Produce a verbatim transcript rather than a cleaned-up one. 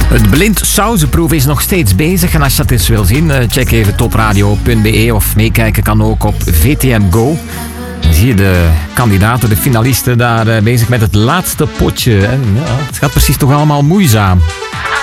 Het blind sauzenproef is nog steeds bezig en als je dat eens wil zien, check even topradio punt be of meekijken kan ook op V T M Go. Dan zie je de kandidaten, de finalisten daar bezig met het laatste potje. En ja, het gaat precies toch allemaal moeizaam.